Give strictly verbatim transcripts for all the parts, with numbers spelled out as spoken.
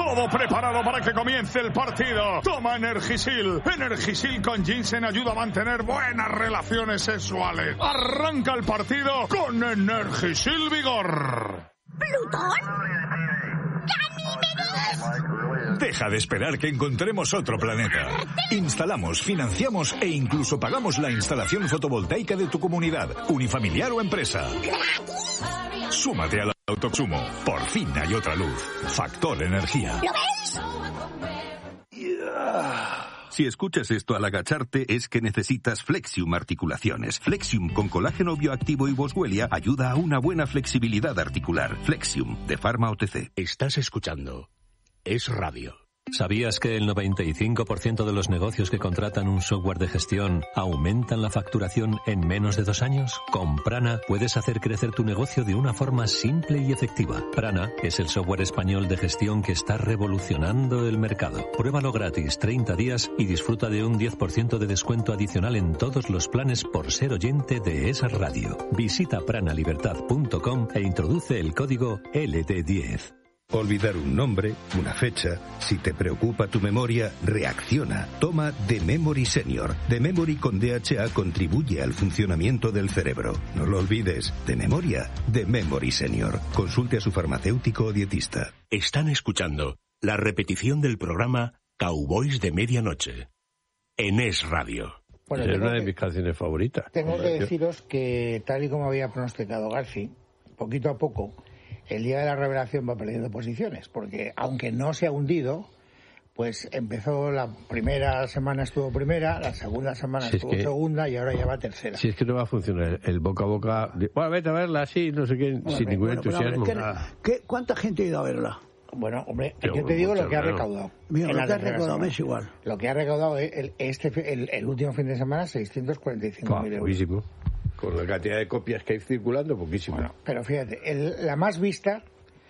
Todo preparado para que comience el partido. Toma Energisil. Energisil con ginseng ayuda a mantener buenas relaciones sexuales. Arranca el partido con Energisil Vigor. ¿Plutón? ¡Ganímedes! Deja de esperar que encontremos otro planeta. Instalamos, financiamos e incluso pagamos la instalación fotovoltaica de tu comunidad, unifamiliar o empresa. Súmate al autoconsumo. Por fin hay otra luz. Factor Energía. ¿Lo veis? Si escuchas esto al agacharte es que necesitas Flexium Articulaciones. Flexium con colágeno bioactivo y boswellia ayuda a una buena flexibilidad articular. Flexium, de Pharma O T C. Estás escuchando Es Radio. ¿Sabías que el noventa y cinco por ciento de los negocios que contratan un software de gestión aumentan la facturación en menos de dos años? Con Prana puedes hacer crecer tu negocio de una forma simple y efectiva. Prana es el software español de gestión que está revolucionando el mercado. Pruébalo gratis treinta días y disfruta de un diez por ciento de descuento adicional en todos los planes por ser oyente de Es Radio. Visita pranalibertad punto com e introduce el código L D diez. Olvidar un nombre, una fecha. Si te preocupa tu memoria, reacciona. Toma The Memory Senior. The Memory con D H A contribuye al funcionamiento del cerebro. No lo olvides. De memoria, The Memory Senior. Consulte a su farmacéutico o dietista. Están escuchando la repetición del programa Cowboys de Medianoche en Es Radio. Bueno, es una que, de mis canciones favoritas. Tengo que deciros que, tal y como había pronosticado Garci, poquito a poco, el día de la revelación va perdiendo posiciones, porque aunque no se ha hundido, pues empezó la primera semana estuvo primera, la segunda semana si estuvo es que, segunda y ahora ya va tercera. Si es que no va a funcionar el boca a boca, de, bueno, vete a verla así, no sé qué, bueno, sin ningún bueno, entusiasmo. Pero, hombre, ¿qué, qué, ¿Cuánta gente ha ido a verla? Bueno, hombre, yo, yo te digo lo que ha recaudado. Mira, lo que ha recaudado es igual. Lo que ha recaudado el, este, el, el último fin de semana, seiscientos cuarenta y cinco mil euros. Buenísimo. Con la cantidad de copias que hay circulando, poquísimo. Bueno, pero fíjate, el, la más vista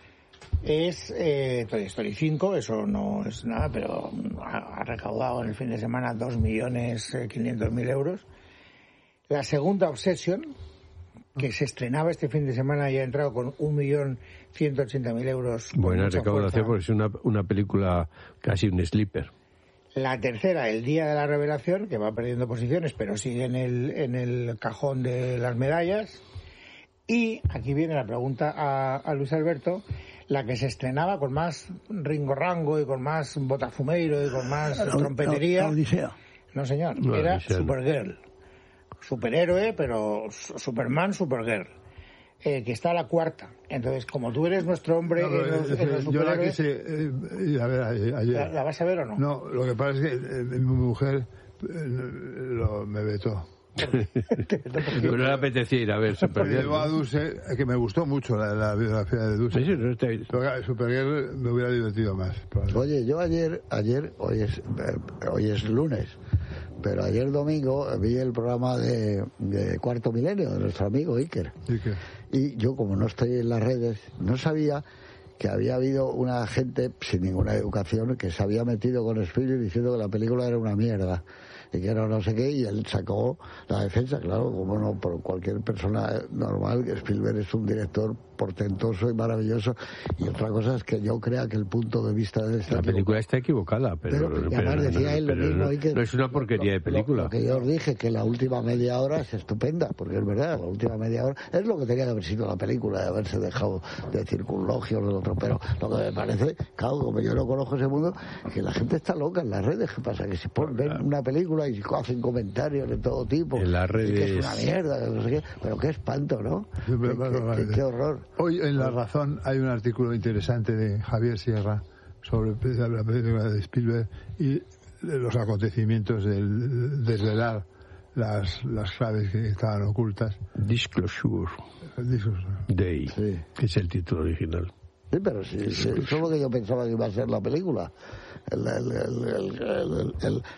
es eh, Toy Story cinco, eso no es nada, pero ha, ha recaudado en el fin de semana dos millones quinientos mil euros. La segunda, Obsession, que se estrenaba este fin de semana y ha entrado con un millón ciento ochenta mil euros. Buena recaudación porque es una, una película casi un sleeper. La tercera, El Día de la Revelación, que va perdiendo posiciones, pero sigue en el, en el cajón de las medallas. Y aquí viene la pregunta a, a Luis Alberto, la que se estrenaba con más ringorrango y con más botafumeiro y con más la, trompetería. La, la Odisea. No, señor, no, era Odisea, Supergirl. Superhéroe, pero Superman, Supergirl. Eh, que está la cuarta. Entonces, como tú eres nuestro hombre no, en los, en los yo la quise eh, a ver ayer. ¿La, ¿La vas a ver o no? No, lo que pasa es que eh, mi mujer eh, lo, me vetó. No le apetecía ir a ver Supergirl. Llegó a Dulce, que me gustó mucho la, la biografía de Dulce. Sí, sí, no está... Pero Supergirl me hubiera divertido más. Oye, yo ayer, ayer hoy es, hoy es lunes, pero ayer domingo vi el programa de, de Cuarto Milenio de nuestro amigo Iker. Iker. Y yo, como no estoy en las redes, no sabía que había habido una gente sin ninguna educación que se había metido con Spielberg diciendo que la película era una mierda y que era no sé qué, y él sacó la defensa, claro, como no, por cualquier persona normal, que Spielberg es un director portentoso y maravilloso, y otra cosa es que yo crea que el punto de vista de esta la película está equivocada, pero, pero, pero, además decía él lo mismo, no, que no es una porquería lo, de película. Lo, lo que yo os dije, que la última media hora es estupenda, porque es verdad, la última media hora es lo que tenía que haber sido la película, de haberse dejado de circunlogios del otro, pero lo que me parece, claro, como yo no conozco ese mundo, que la gente está loca en las redes. ¿Qué pasa? Que si ponen, ven una película y hacen comentarios de todo tipo, en las redes... que es una mierda, que no sé qué, pero qué espanto, ¿no? Sí, pero, qué, bueno, qué, qué, qué horror. Hoy en La Razón hay un artículo interesante de Javier Sierra sobre la película de Spielberg y los acontecimientos del desvelar las, las claves que estaban ocultas. Disclosure Disclosure Day, sí. Que es el título original. Sí, pero sí, sí, eso es lo que yo pensaba que iba a ser la película. El, el, el, el, el, el,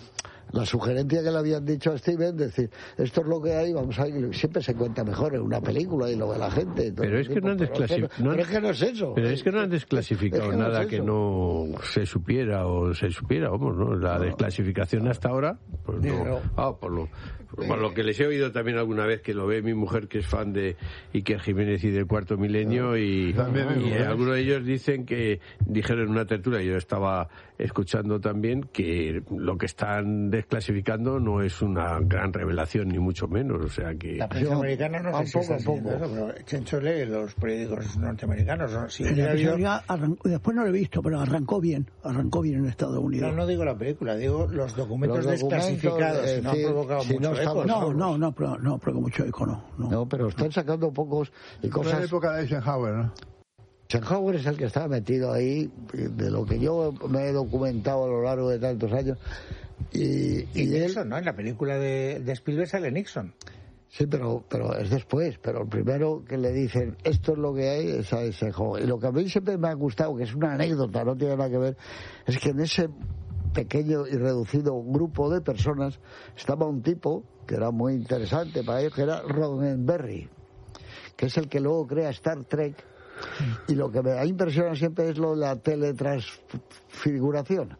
La sugerencia que le habían dicho a Steven, decir, esto es lo que hay, vamos a ver, siempre se cuenta mejor en una película y lo ve la gente. Pero es que no han desclasificado. Pero es que no es eso. Pero es que no han desclasificado es que nada no es que no se supiera o se supiera, vamos, ¿no? La no. desclasificación hasta ahora, pues no. no. Ah, por lo, por lo que les he oído también alguna vez que lo ve mi mujer, que es fan de Iker Jiménez y del Cuarto Milenio, no. y, y algunos de ellos dicen que, dijeron en una tertulia, yo estaba escuchando también, que lo que están desclasificando no es una gran revelación, ni mucho menos, o sea que... La prensa americana no sé si está haciendo eso, pero Chencho lee los periódicos norteamericanos. ¿No? Si la habido... arrancó, después no lo he visto, pero arrancó bien, arrancó bien en Estados Unidos. No, no digo la película, digo los documentos, los documentos desclasificados, eh, si no sí, han provocado si mucho no eco. No, no, no, no, no provocó mucho eco, no, no. No, pero están sacando pocos y cosas... En la época de Eisenhower, ¿no? Eisenhower es el que estaba metido ahí, de lo que yo me he documentado a lo largo de tantos años. Y, y, y Nixon, él... ¿no? En la película de, de Spielberg sale Nixon. Sí, pero, pero es después. Pero el primero que le dicen, esto es lo que hay, es a Eisenhower. Y lo que a mí siempre me ha gustado, que es una anécdota, no tiene nada que ver, es que en ese pequeño y reducido grupo de personas estaba un tipo que era muy interesante para ellos, que era Roddenberry, que es el que luego crea Star Trek. Y lo que me ha impresionado siempre es lo de la teletransfiguración.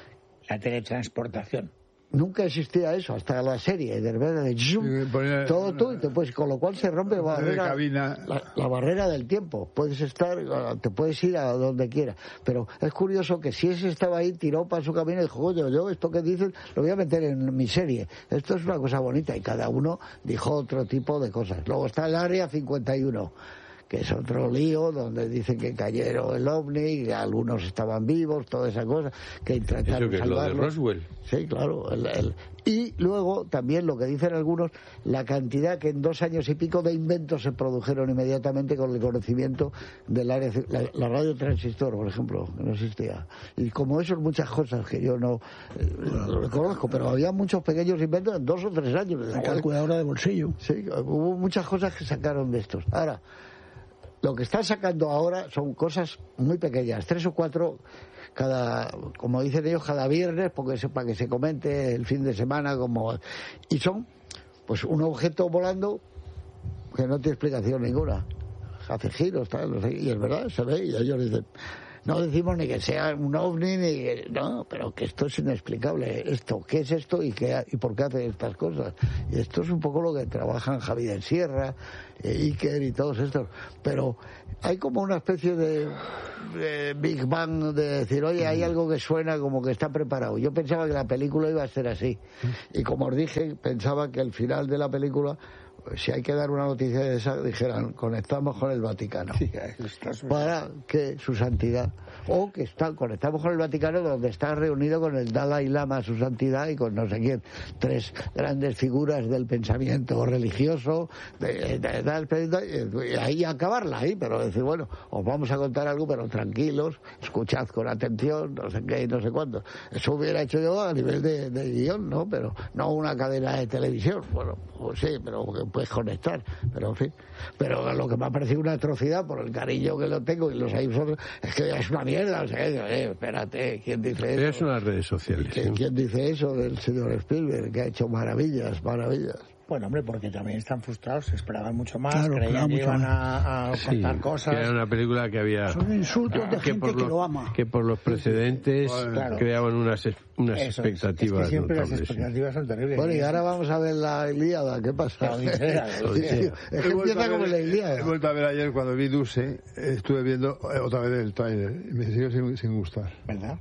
La teletransportación. Nunca existía eso, hasta la serie, de repente, zoom, ponía, todo tú, y te puedes, con lo cual se rompe la barrera, la, la barrera del tiempo. Puedes estar, te puedes ir a donde quieras. Pero es curioso que si ese estaba ahí, tiró para su camino y dijo, oye, yo esto que dicen lo voy a meter en mi serie. Esto es una cosa bonita, y cada uno dijo otro tipo de cosas. Luego está el Área cincuenta y uno, que es otro lío, donde dicen que cayeron el ovni, que algunos estaban vivos, toda esa cosa, que intentaron ¿Eso que salvarlos. Es lo de Roswell? Sí, claro. El, el... Y luego, también lo que dicen algunos, la cantidad que en dos años y pico de inventos se produjeron inmediatamente con el conocimiento del área, la, la radio transistor, por ejemplo, que no existía. Y como eso, muchas cosas que yo no eh, lo conozco, pero había muchos pequeños inventos en dos o tres años. La calculadora de bolsillo. Sí, hubo muchas cosas que sacaron de estos. Ahora, lo que están sacando ahora son cosas muy pequeñas, tres o cuatro cada, como dicen ellos, cada viernes, porque es para que se comente el fin de semana, como y son pues un objeto volando que no tiene explicación ninguna, hace giros, tal, no sé, y es verdad, se ve, y ellos dicen, no decimos ni que sea un ovni, ni que, no, pero que esto es inexplicable. Esto, ¿qué es esto y qué y por qué hace estas cosas? Y esto es un poco lo que trabajan Javier Sierra, eh, Iker y todos estos. Pero hay como una especie de, de Big Bang de decir, oye, hay algo que suena como que está preparado. Yo pensaba que la película iba a ser así. Y como os dije, pensaba que el final de la película, si hay que dar una noticia de esa, dijeran, conectamos con el Vaticano. Sí, para que su santidad, o que está, conectamos con el Vaticano, donde está reunido con el Dalai Lama, su santidad, y con no sé quién, tres grandes figuras del pensamiento religioso, de, de, de, de, y ahí acabarla ahí, pero decir, bueno, os vamos a contar algo, pero tranquilos, escuchad con atención, no sé qué, no sé cuánto. Eso hubiera hecho yo a nivel de, de guión, ¿no? Pero no una cadena de televisión. Bueno, pues sí, pero puedes conectar, pero en fin. Pero lo que me ha parecido una atrocidad, por el cariño que lo tengo y los hay vosotros, es que es una mierda. O sea, eh, espérate, ¿quién dice eso? Eso en las redes sociales. ¿Quién, ¿Quién dice eso del señor Spielberg, que ha hecho maravillas, maravillas? Bueno, hombre, porque también están frustrados, se esperaban mucho más, claro, creían que iban a, a contar sí, cosas. Que era una película que había... Son insultos de que gente por que los, lo ama. Que por los precedentes claro. creaban unas, unas Eso expectativas. Es, es que siempre notables, las expectativas sí. son terribles. Bueno, y ahora vamos a ver la Ilíada, ¿qué pasa? La Odisea, la Odisea. Es que empieza como la Ilíada. He vuelto a ver ayer cuando vi Dulce, estuve viendo otra vez el tráiler y me siguió sin, sin gustar. ¿Verdad?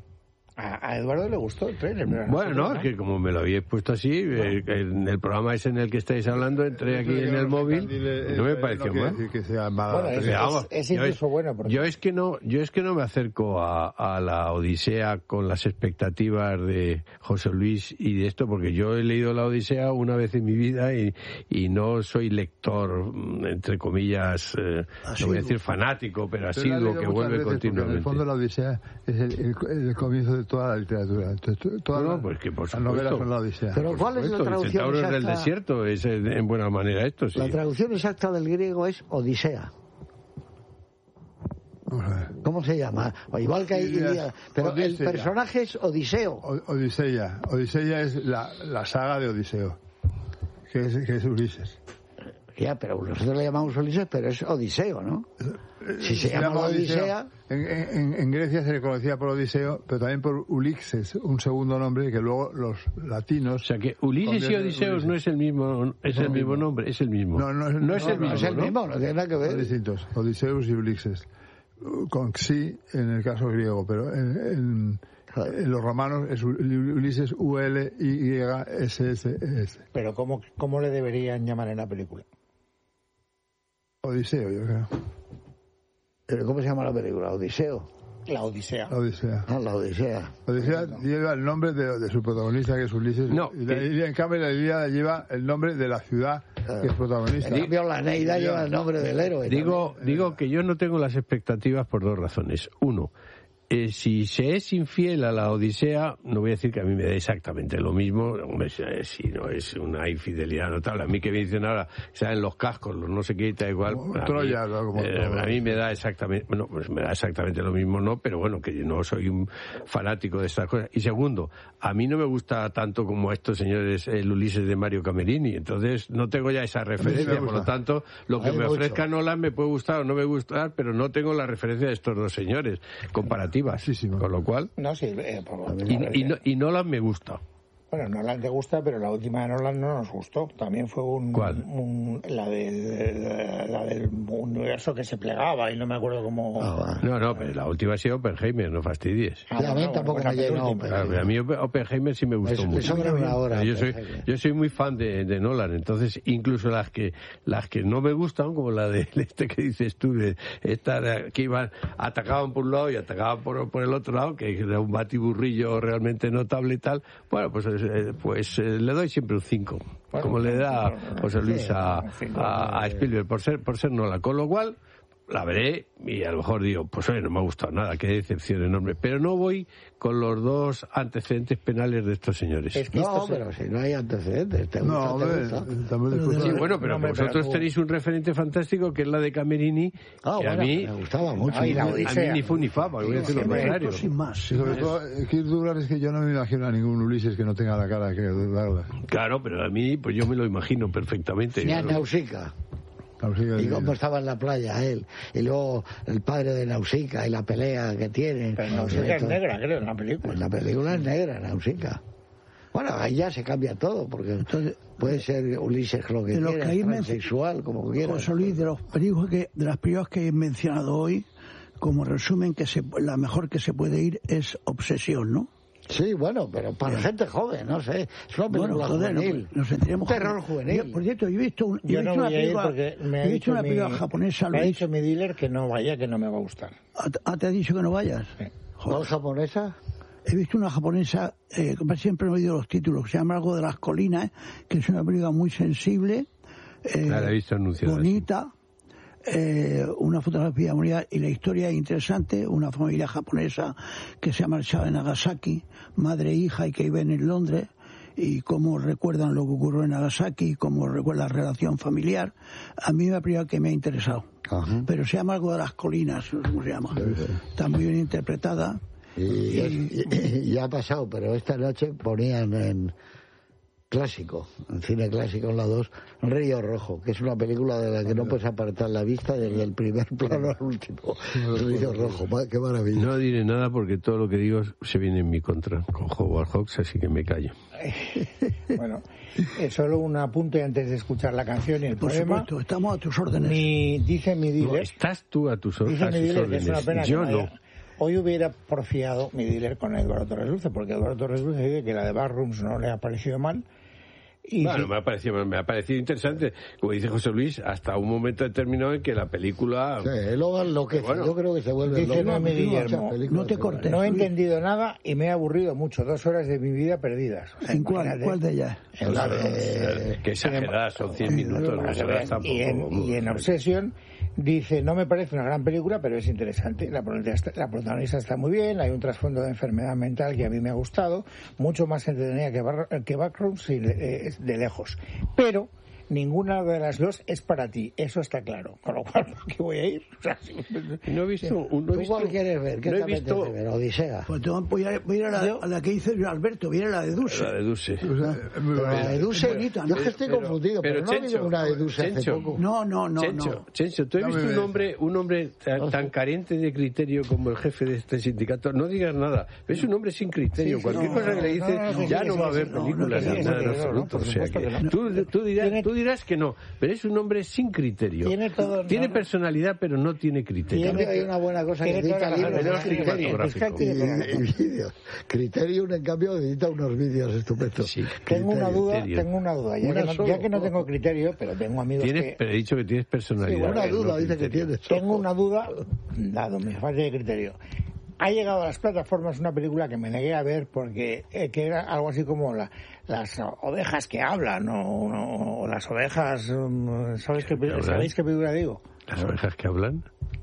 A Eduardo le gustó el trailer. Pero bueno, no, es que como me lo habíais puesto así, no. eh, en el programa ese en el que estáis hablando, entré aquí en el móvil, y no me pareció mal. Que sea mala, bueno, es, vamos, es, es incluso yo, bueno. Porque... Yo es que no, yo es que no me acerco a, a la Odisea con las expectativas de José Luis y de esto, porque yo he leído la Odisea una vez en mi vida y, y no soy lector, entre comillas, eh, no voy a decir fanático, pero asiduo, que vuelve continuamente. En el fondo la Odisea es el, el, el comienzo de toda la literatura. Todas no, las, pues que por las novelas son la Odisea. Pero ¿cuál es la traducción exacta? El del desierto es en buena manera esto, sí. La traducción exacta del griego es Odisea. Vamos a ver. ¿Cómo se llama? O igual que hay Ilíada. Pero Odisea. El personaje es Odiseo. O, Odiseya. Odiseya es la, la saga de Odiseo, que es, que es Ulises. Ya, pero nosotros le llamamos Ulises, pero es Odiseo, ¿no? Si se, se llama, llama Odisea... En, en, en Grecia se le conocía por Odiseo, pero también por Ulixes, un segundo nombre que luego los latinos... O sea que Ulises y Odiseos Ulises. no es el mismo es el mismo nombre, es el mismo. No, no, es, no, no es el no, mismo, no, es el mismo, no tiene nada que ver. Son distintos, Odiseus y Ulixes. Con xi en el caso griego, pero en, en, en los romanos es Ulises U L I S S S. Pero ¿cómo, cómo le deberían llamar en la película? Odiseo, yo creo. ¿Pero cómo se llama la película? ¿Odiseo? La Odisea. La Odisea. Ah, la Odisea. La Odisea no. lleva el nombre de, de su protagonista, que es Ulises. No. Y la, y en cambio, la Ilíada lleva el nombre de la ciudad que es protagonista. En cambio, la Eneida lleva el nombre del héroe. Digo, digo que yo no tengo las expectativas por dos razones. Uno, Eh, si se es infiel a la Odisea, no voy a decir que a mí me da exactamente lo mismo. Hombre, si no es una infidelidad notable. A mí que me dicen ahora, sean los cascos, los no sé qué, tal igual. A, Troya, mí, ¿no? Como eh, a mí me da exactamente, bueno, pues me da exactamente lo mismo, no, pero bueno, que yo no soy un fanático de estas cosas. Y segundo, a mí no me gusta tanto como a estos señores el Ulises de Mario Camerini, entonces no tengo ya esa referencia, por lo tanto, lo que me ofrezca Nolan me puede gustar o no me gustar, pero no tengo la referencia de estos dos señores comparativas. Sí, sí, con lo cual no sí eh, por, y, y, no, y Nolan me gusta. Bueno, Nolan te gusta, pero la última de Nolan no nos gustó. También fue un, ¿Cuál? un la del la del universo que se plegaba y no me acuerdo cómo. Ah, no, no, pero la última ha sido Oppenheimer, no fastidies. Ah, a mí no, tampoco me llenó. Claro, a mí Oppenheimer sí me gustó es, mucho. Es una hora, yo soy yo soy muy fan de, de Nolan, entonces incluso las que las que no me gustan, como la de este que dices tú, de esta de, que iban atacaban por un lado y atacaban por, por el otro lado, que era un batiburrillo realmente notable y tal. Bueno, pues pues eh, le doy siempre un cinco, bueno, como le da José Luis a, a, a Spielberg, por ser por ser Nolan, con lo cual la veré y a lo mejor digo, pues oye, no me ha gustado nada, qué decepción enorme, pero no voy con los dos antecedentes penales de estos señores. Es que no, pero si no hay antecedentes, ¿te gusta? No, ¿te gusta? Pero, sí, bueno, pero no, vosotros pero, tenéis un referente fantástico que es la de Camerini, ah, que bueno, a mí me gustaba mucho. Ay, a mí ni fu ni fa, voy a decir lo contrario. Sin más. Sí, sobre todo, Kirk Douglas, es que yo no me imagino a ningún Ulises que no tenga la cara que Douglas. Claro, pero a mí, pues yo me lo imagino perfectamente. Ni a Nausicaa. Y cómo estaba en la playa él, y luego el padre de Nausicaa y la pelea que tienen. Pero Nausicaa es negra, creo, en la película. Pues la película es negra, Nausicaa. Bueno, ahí ya se cambia todo, porque entonces puede ser Ulises lo que quiera, transexual, como quiera. José Luis, de los películas que, de las películas que he mencionado hoy, como resumen, que se, la mejor que se puede ir es Obsesión, ¿no? Sí, bueno, pero para la gente joven, no sé. Es una película bueno, joder, juvenil. No, nos sentiremos un terror juvenil. Yo, por cierto, yo he visto, un, yo he no visto voy una a ir película, porque me ha he visto dicho una mi, película japonesa. Me Luis. ha dicho mi dealer que no vaya, que no me va a gustar. ¿Ah, te ha dicho que no vayas? Sí. ¿No japonesa? He visto una japonesa, eh, siempre he oído los títulos, que se llama algo de las colinas, que es una película muy sensible, eh, la he visto anunciada, bonita. Sí. Eh, una fotografía mundial y la historia es interesante. Una familia japonesa que se ha marchado en Nagasaki, madre e hija, y que viven en Londres, y cómo recuerdan lo que ocurrió en Nagasaki, cómo recuerdan la relación familiar. A mí me ha primero que me ha interesado. Ajá. Pero se llama algo de las colinas, ¿cómo se llama? Sí, sí. Está muy bien interpretada. Y, y, y, y ya ha pasado, pero esta noche ponían en clásico, en cine clásico en la dos, Río Rojo, que es una película de la que no puedes apartar la vista desde el primer plano al último. Río Rojo, qué maravilla. No diré nada porque todo lo que digo se viene en mi contra con Howard Hawks, así que me callo. Bueno, eh, solo un apunte antes de escuchar la canción y el Por poema. Supuesto, estamos a tus órdenes. Mi, dice mi dealer. No, estás tú a tus, dice a mi tus dealer órdenes. Que es una pena Yo que no. Haya, hoy hubiera porfiado mi dealer con Eduardo Torres Dulce, porque Eduardo Torres Dulce dice que la de Backrooms no le ha parecido mal. Y bueno, sí. me, ha parecido, me ha parecido interesante, como dice José Luis, hasta un momento determinado en que la película... Sí, luego lo que bueno, yo creo que se vuelve... Dice no, mi Guillermo, no te cortes. No he entendido nada y me he aburrido mucho, dos horas de mi vida perdidas. O sea, ¿En cuál, cuál de ellas? En la de... Que exagerada, son cien minutos. No se ve tampoco. Y en, y en Obsesión dice, no me parece una gran película, pero es interesante. La protagonista, la protagonista está muy bien, hay un trasfondo de enfermedad mental que a mí me ha gustado, mucho más entretenida que, bar, que Backrooms y, eh, de lejos. Pero ninguna de las dos es para ti, eso está claro. Con lo cual, ¿por qué voy a ir? O sea, si... No he visto... No he ¿Tú visto, cuál quieres ver? ¿Qué no te he visto... apetece ver? Odisea. Pues te voy a, voy a ir a la, a la que dice Alberto, viene la de Dulce. La de Dulce. Pero la de Dulce, yo es que estoy pero, confundido, pero, pero no ha habido Chencho, una de Dulce hace Chencho, poco. No, no, no, Chencho, no. Chencho, ¿tú has visto un hombre, un hombre tan, tan carente de criterio como el jefe de este sindicato? No digas nada, es un hombre sin criterio. Sí, sí, Cualquier no, cosa que le dices, no, no, ya sí, no sí, va a sí, haber no, películas no, ni no, nada en no, no, absoluto. por O sea supuesto que que no. tú, tú, dirás, Tiene- tú dirás que no, pero es un hombre sin criterio. Tiene todo- Tiene no, no. personalidad, pero no tiene criterio. En cambio, hay una buena cosa que Tiene edita toda la libros razón, de es criterio cinematográfico. y, y vídeos. Criterion, en cambio, edita unos vídeos estupendos. Sí. Tengo una Criterio. duda, criterio. tengo una duda. Ya, Una que no, solo. ya que no tengo criterio, pero tengo amigos Tienes, que... pero he dicho que tienes personalidad. Sí, una pero no duda, dice que criterio. tienes. Tengo una duda, dado mi falta de criterio. Ha llegado a las plataformas una película que me negué a ver porque eh, que era algo así como la, las ovejas que hablan o, o- o las ovejas... um, ¿sabes qué, pe- hablan? ¿Sabéis qué película digo? ¿Las ovejas que hablan?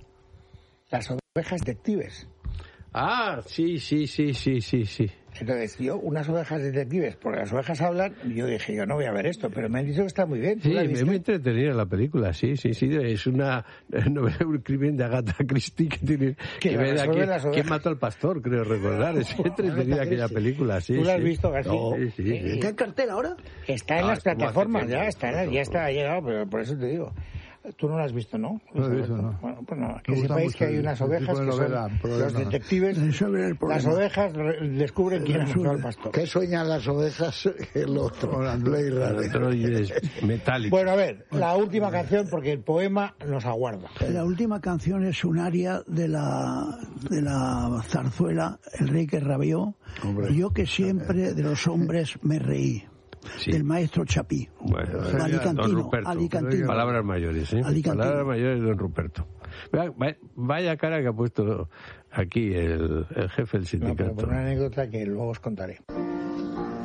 Las ovejas detectives. Ah, sí, sí, sí, sí, sí, sí. Entonces, yo, unas ovejas detectives, porque las ovejas hablan, yo dije, yo no voy a ver esto, pero me han dicho que está muy bien. ¿Tú Sí, la es viste? muy entretenida la película, sí, sí, sí. Es una novela, un crimen de Agatha Christie que tiene Que que la ver a resuelve quién, las quién ovejas. mató al pastor, creo recordar. Es entretenida aquella película, sí. ¿Tú la has sí. visto, García? Sí, sí, sí. ¿Está en cartel ahora? Está en Ah, las es como hace plataformas, tiempo, ya está, por ya está, ha llegado, pero por eso te digo. Tú no lo has visto, ¿no? No lo he visto, no. Bueno, pues no, Me que gusta sepáis mucho que hay el- unas el ovejas tipo de que son novela, los problema. detectives, Resuelven el las problema. ovejas re- descubren quién ha matado al pastor. ¿Qué sueñan las ovejas? El otro, Blade Runner. Androides metálicos. Bueno, a ver, la última canción, porque el poema nos aguarda. La última canción es un aria de la, de la zarzuela El rey que rabió. Hombre. Yo que siempre de los hombres me reí. Sí. Del maestro Chapí. Bueno, Don Alicantino, don Ruperto. Alicantino. Palabras mayores, ¿eh? Alicantino. Palabras mayores de don Ruperto. Vaya, vaya- vaya cara que ha puesto aquí el, el jefe del No, pero sindicato. por una anécdota que luego os contaré.